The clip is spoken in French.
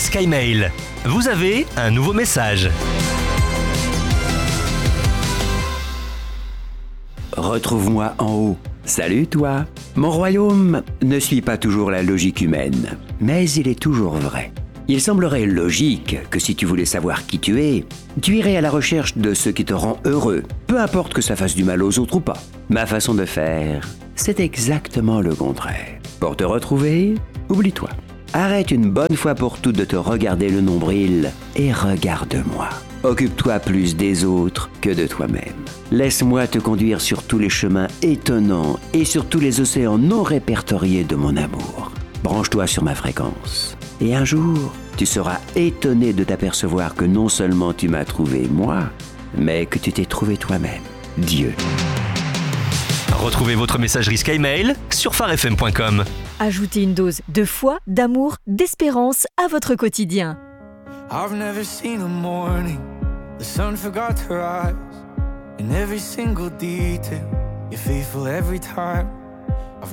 Risqué Mail. Vous avez un nouveau message. Retrouve-moi en haut. Salut toi. Mon royaume ne suit pas toujours la logique humaine, mais il est toujours vrai. Il semblerait logique que si tu voulais savoir qui tu irais à la recherche de ce qui te rend heureux, peu importe que ça fasse du mal aux autres ou pas. Ma façon de faire, c'est exactement le contraire. Pour te retrouver, oublie-toi. Arrête une bonne fois pour toutes de te regarder le nombril et regarde-moi. Occupe-toi plus des autres que de toi-même. Laisse-moi te conduire sur tous les chemins étonnants et sur tous les océans non répertoriés de mon amour. Branche-toi sur ma fréquence. Et un jour, tu seras étonné de t'apercevoir que non seulement tu m'as trouvé moi, mais que tu t'es trouvé toi-même, Dieu. Retrouvez votre messagerie Sky Mail sur farfm.com. Ajoutez une dose de foi, d'amour, d'espérance à votre quotidien. I've never seen a morning the sun forgot to rise. In every single detail, you're faithful every time.